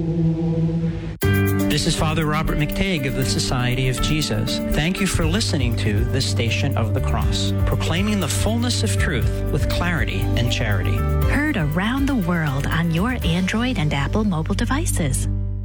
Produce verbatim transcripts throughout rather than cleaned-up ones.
This is Father Robert McTague of the Society of Jesus. Thank you for listening to The Station of the Cross, proclaiming the fullness of truth with clarity and charity. Heard around the world on your Android and Apple mobile devices.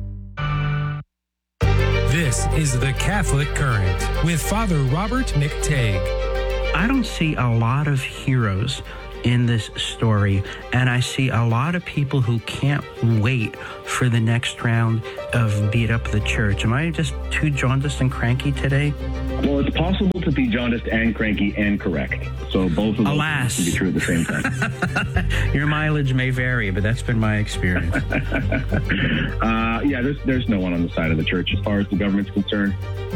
This is The Catholic Current with Father Robert McTague. I don't see a lot of heroes in this story, and I see a lot of people who can't wait for the next round of Beat Up the Church. Am I just too jaundiced and cranky today? Well, it's possible to be jaundiced and cranky and correct. So both of those Alas. can be true at the same time. Your mileage may vary, but that's been my experience. uh, yeah, there's there's no one on the side of the church as far as the government's concerned.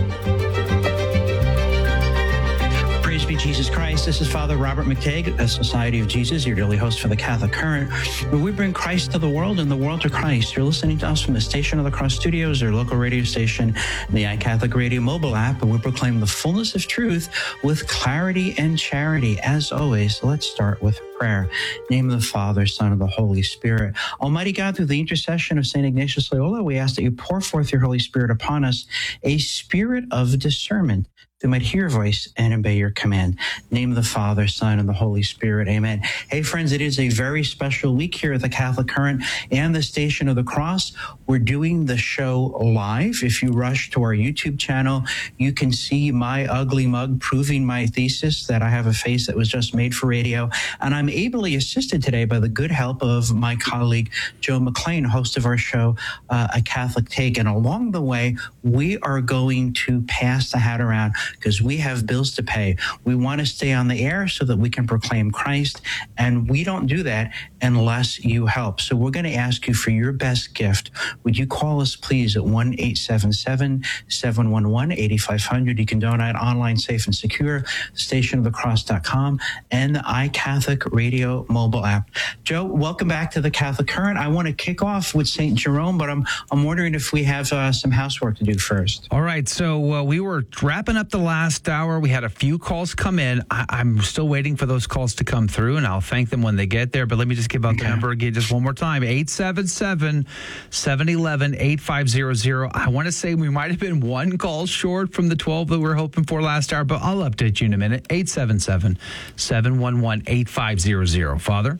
Praise be Jesus Christ. This is Father Robert McTague, a Society of Jesus, your daily host for the Catholic Current, where we bring Christ to the world and the world to Christ. You're listening to us from the Station of the Cross Studios, our local radio station, the iCatholic Radio mobile app, and we proclaim the fullness of truth with clarity and charity. As always, let's start with prayer. In the name of the Father, Son, and the Holy Spirit. Almighty God, through the intercession of Saint Ignatius Loyola, we ask that you pour forth your Holy Spirit upon us, a spirit of discernment, they might hear your voice and obey your command. In the name of the Father, Son, and the Holy Spirit. Amen. Hey, friends, it is a very special week here at the Catholic Current and the Station of the Cross. We're doing the show live. If you rush to our YouTube channel, you can see my ugly mug proving my thesis that I have a face that was just made for radio. And I'm ably assisted today by the good help of my colleague, Joe McLean, host of our show, uh, A Catholic Take. And along the way, we are going to pass the hat around, because we have bills to pay. We want to stay on the air so that we can proclaim Christ, and we don't do that unless you help. So we're going to ask you for your best gift. Would you call us, please, at one eight seven seven, seven one one, eight five zero zero. You can donate online, safe and secure, station of the cross dot com, and the iCatholic Radio mobile app. Joe, welcome back to the Catholic Current. I want to kick off with Saint Jerome, but I'm I'm wondering if we have uh, some housework to do first. All right, so uh, we were wrapping up the last hour. We had a few calls come in. I, I'm still waiting for those calls to come through, and I'll thank them when they get there. But let me just give out the number again just one more time. eight seven seven, seven one one, eight five zero zero. I want to say we might have been one call short from the twelve that we were hoping for last hour, but I'll update you in a minute. eight seven seven, seven one one, eight five zero zero. Father?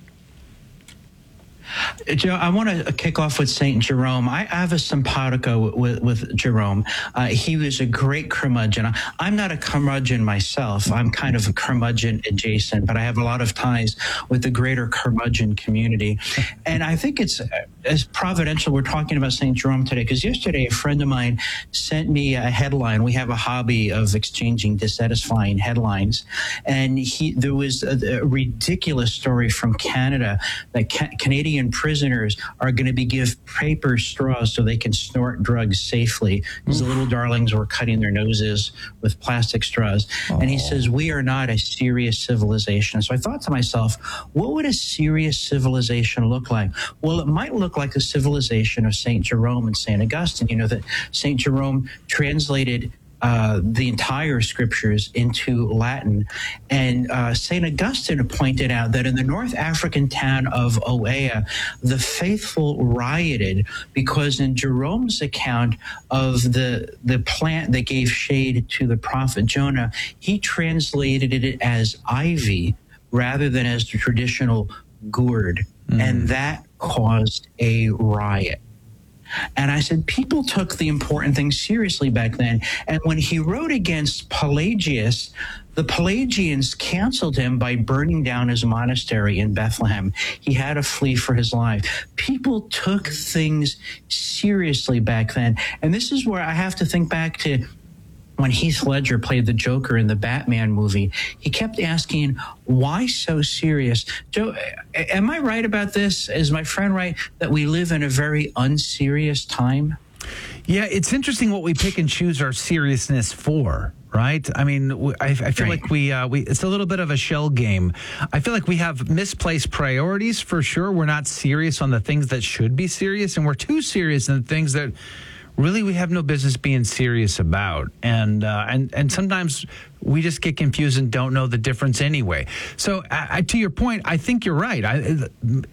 Joe, I want to kick off with Saint Jerome. I have a simpatico with, with Jerome. Uh, he was a great curmudgeon. I'm not a curmudgeon myself. I'm kind of a curmudgeon adjacent, but I have a lot of ties with the greater curmudgeon community. And I think it's as providential we're talking about Saint Jerome today, because yesterday a friend of mine sent me a headline. We have a hobby of exchanging dissatisfying headlines. And he there was a, a ridiculous story from Canada that ca- Canadian prisoners are going to be given paper straws so they can snort drugs safely, because the little darlings were cutting their noses with plastic straws. Aww. And he says, we are not a serious civilization. So I thought to myself, what would a serious civilization look like? Well, it might look like the civilization of Saint Jerome and Saint Augustine. You know that Saint Jerome translated Uh, the entire scriptures into Latin. And uh, Saint Augustine pointed out that in the North African town of Oea, the faithful rioted because in Jerome's account of the, the plant that gave shade to the prophet Jonah, he translated it as ivy rather than as the traditional gourd. Mm. And that caused a riot. And I said, people took the important things seriously back then. And when he wrote against Pelagius, the Pelagians canceled him by burning down his monastery in Bethlehem. He had to flee for his life. People took things seriously back then. And this is where I have to think back to when Heath Ledger played the Joker in the Batman movie. He kept asking, why so serious? Joe, am I right about this? Is my friend right that we live in a very unserious time? Yeah, it's interesting what we pick and choose our seriousness for. Right? I mean, I, I feel right. like we, uh, we, it's a little bit of a shell game. I feel like we have misplaced priorities for sure. We're not serious on the things that should be serious, and we're too serious in the things that really we have no business being serious about. And, uh, and, and sometimes we just get confused and don't know the difference anyway. So uh, to your point, I think you're right. I,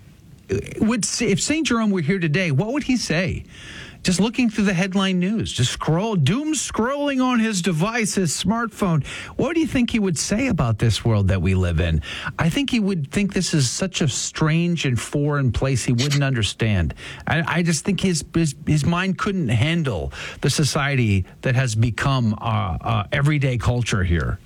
would if Saint Jerome were here today, what would he say? Just looking through the headline news, just scroll, doom scrolling on his device, his smartphone. What do you think he would say about this world that we live in? I think he would think this is such a strange and foreign place he wouldn't understand. I, I just think his, his his mind couldn't handle the society that has become uh, uh, everyday culture here.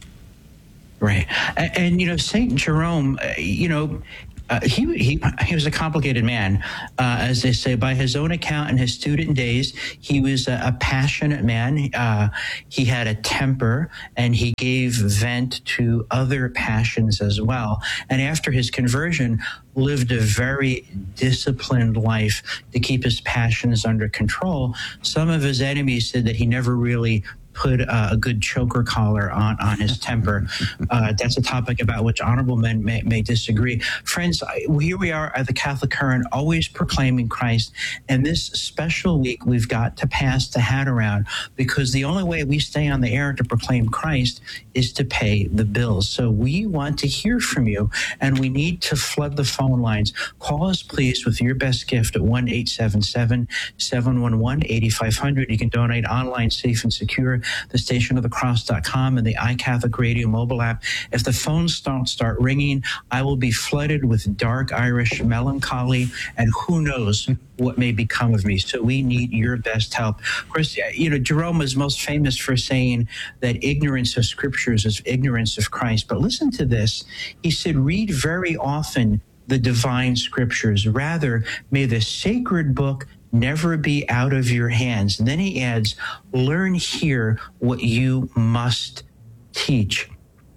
Right. And, and you know, Saint Jerome, uh, you know, Uh, he, he he was a complicated man, uh, as they say. By his own account, in his student days, he was a, a passionate man. Uh, he had a temper, and he gave vent to other passions as well. And after his conversion, lived a very disciplined life to keep his passions under control. Some of his enemies said that he never really put uh, a good choker collar on, on his temper. Uh, that's a topic about which honorable men may, may disagree. Friends, I, here we are at the Catholic Current, always proclaiming Christ. And this special week, we've got to pass the hat around, because the only way we stay on the air to proclaim Christ is to pay the bills. So we want to hear from you, and we need to flood the phone lines. Call us, please, with your best gift at one eight seven seven, seven one one, eight five zero zero. You can donate online, safe and secure, the station of the cross dot com and the iCatholic Radio mobile app. If the phones don't start ringing, I will be flooded with dark Irish melancholy, and who knows what may become of me. So we need your best help. Of course, you know, Jerome is most famous for saying that ignorance of scriptures is ignorance of Christ. But listen to this. He said, read very often the divine scriptures. Rather, may the sacred book never be out of your hands. And then he adds, learn here what you must teach.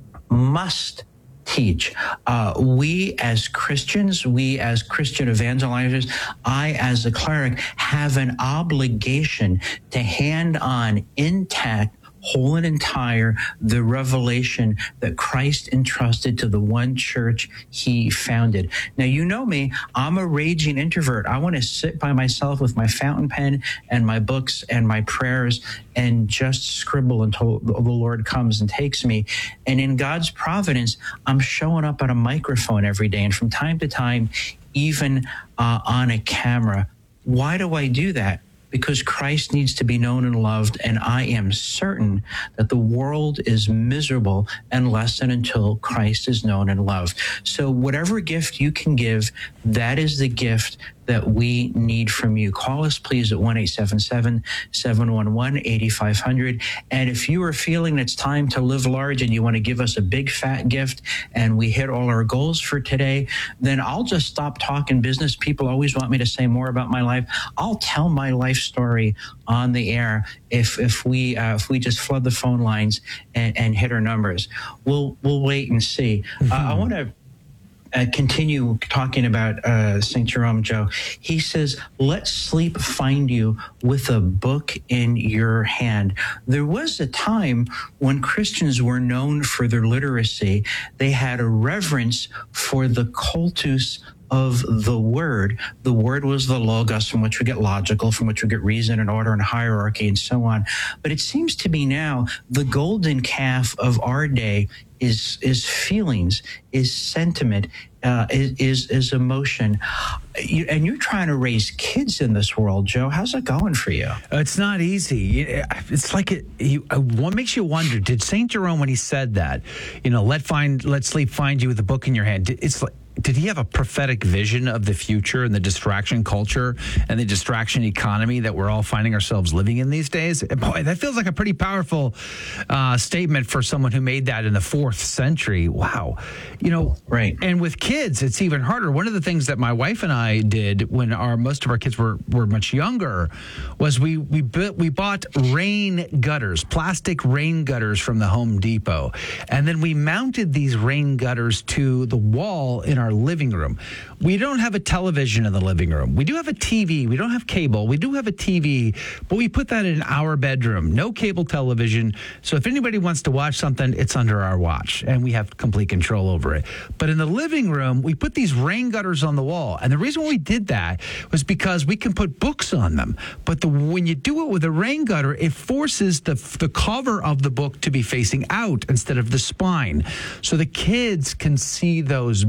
Must teach. Uh, we as Christians, we as Christian evangelizers, I as a cleric have an obligation to hand on intact, whole and entire, the revelation that Christ entrusted to the one church he founded. Now, you know me, I'm a raging introvert. I want to sit by myself with my fountain pen and my books and my prayers and just scribble until the Lord comes and takes me. And in God's providence, I'm showing up on a microphone every day, and from time to time, even uh, on a camera. Why do I do that? Because Christ needs to be known and loved, and I am certain that the world is miserable unless and until Christ is known and loved. So whatever gift you can give, that is the gift that we need from you. Call us, please, at one eight seven seven, seven one one, eight five zero zero. And if you are feeling it's time to live large and you want to give us a big fat gift and we hit all our goals for today, then I'll just stop talking business. People always want me to say more about my life. I'll tell my life story on the air if if we uh, if we just flood the phone lines and, and hit our numbers. We'll we'll wait and see. Mm-hmm. Uh, I want to Uh, continue talking about uh, Saint Jerome, Joe. He says, let sleep find you with a book in your hand. There was a time when Christians were known for their literacy. They had a reverence for the cultus of the word. The word was the logos, from which we get logical, from which we get reason and order and hierarchy and so on. But it seems to me now the golden calf of our day is is feelings, is sentiment, uh, is, is is emotion. You, and you're trying to raise kids in this world, Joe. How's it going for you? It's not easy. It's like it. You, what makes you wonder? Did Saint Jerome, when he said that, you know, let find let sleep find you with a book in your hand? It's like, did he have a prophetic vision of the future and the distraction culture and the distraction economy that we're all finding ourselves living in these days? Boy, that feels like a pretty powerful uh, statement for someone who made that in the fourth century. Wow. You know, right. And with kids, it's even harder. One of the things that my wife and I did when our most of our kids were, were much younger was we we built, we bought rain gutters, plastic rain gutters from the Home Depot. And then we mounted these rain gutters to the wall in our living room. We don't have a television in the living room. We do have a T V. We don't have cable. We do have a T V, but we put that in our bedroom. No cable television. So if anybody wants to watch something, it's under our watch, and we have complete control over it. But in the living room, we put these rain gutters on the wall. And the reason we did that was because we can put books on them. But the, when you do it with a rain gutter, it forces the, the cover of the book to be facing out instead of the spine. So the kids can see those book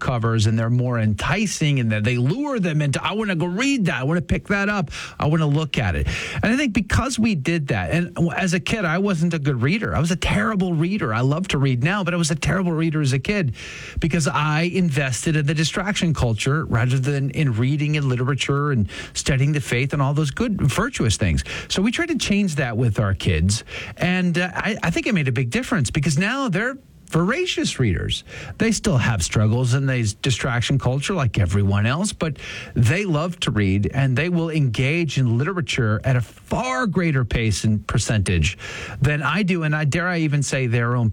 covers and they're more enticing and that they lure them into, I want to go read that. I want to pick that up. I want to look at it. And I think because we did that, and as a kid, I wasn't a good reader. I was a terrible reader. I love to read now, but I was a terrible reader as a kid because I invested in the distraction culture rather than in reading and literature and studying the faith and all those good, virtuous things. So we tried to change that with our kids. And uh, I, I think it made a big difference because now they're voracious readers. They still have struggles in this distraction culture like everyone else, but they love to read and they will engage in literature at a far greater pace and percentage than I do. And I dare I even say their own